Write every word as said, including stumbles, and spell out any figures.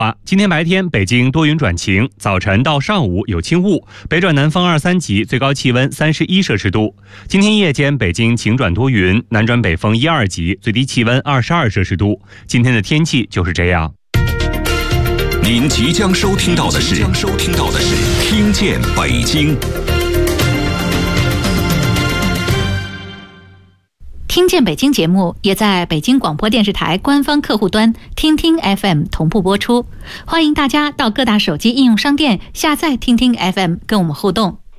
啊，今天白天北京多云转晴，早晨到上午有轻雾，北转南风二三级，最高气温三十一摄氏度。今天夜间北京晴转多云，南转北风一二级，最低气温二十二摄氏度。今天的天气就是这样。 您即将收听到的是《收听到的是听见北京》。 听见北京节目也在北京广播电视台官方客户端听听 F M 同步播出，欢迎大家到各大手机应用商店下载听听 F M 跟我们互动。